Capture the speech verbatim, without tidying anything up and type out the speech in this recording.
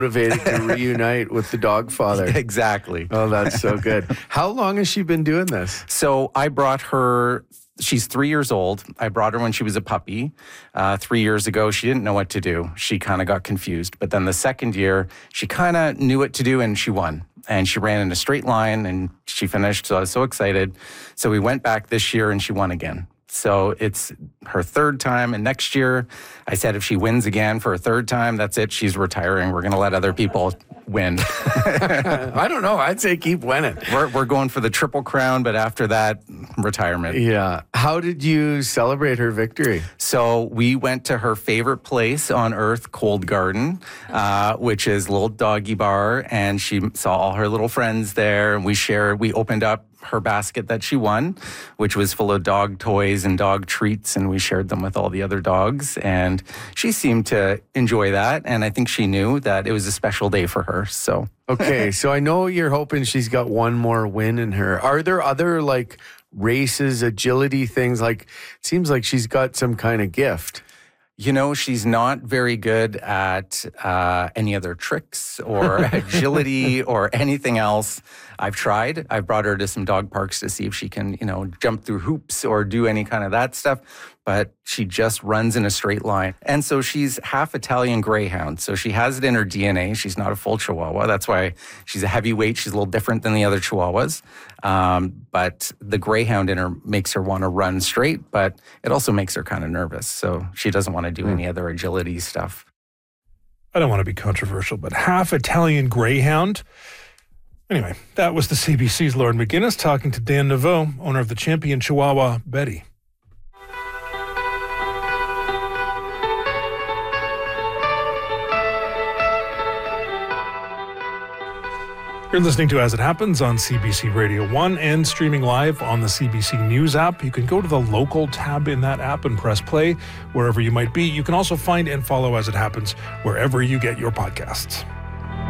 motivated to reunite with the dog father. Exactly. Oh, that's so good. How long has she been doing this? So I brought her, she's three years old. I brought her when she was a puppy. Uh, three years ago, she didn't know what to do. She kind of got confused. But then the second year, she kind of knew what to do and she won. And she ran in a straight line and she finished. So I was so excited. So we went back this year and she won again. So it's her third time. And next year, I said if she wins again for a third time, that's it. She's retiring. We're going to let other people win. I don't know. I'd say keep winning. We're, we're going for the Triple Crown, but after that, retirement. Yeah. How did you celebrate her victory? So we went to her favorite place on earth, Cold Garden, uh, which is a little doggy bar. And she saw all her little friends there. And we shared, we opened up her basket that she won, which was full of dog toys and dog treats, and we shared them with all the other dogs. And she seemed to enjoy that, and I think she knew that it was a special day for her. So okay, so I know you're hoping she's got one more win in her. Are there other like races, agility things? Like, it seems like she's got some kind of gift. You know, she's not very good at uh, any other tricks or agility or anything else. I've tried. I've brought her to some dog parks to see if she can, you know, jump through hoops or do any kind of that stuff. But she just runs in a straight line. And so she's half Italian Greyhound. So she has it in her D N A. She's not a full Chihuahua. That's why she's a heavyweight. She's a little different than the other Chihuahuas. Um, but the Greyhound in her makes her want to run straight, but it also makes her kind of nervous. So she doesn't want to do mm. any other agility stuff. I don't want to be controversial, but half Italian Greyhound. Anyway, that was the C B C's Lauren McGinnis talking to Dan Naveau, owner of the champion Chihuahua, Betty. You're listening to As It Happens on C B C Radio one and streaming live on the C B C News app. You can go to the local tab in that app and press play wherever you might be. You can also find and follow As It Happens wherever you get your podcasts.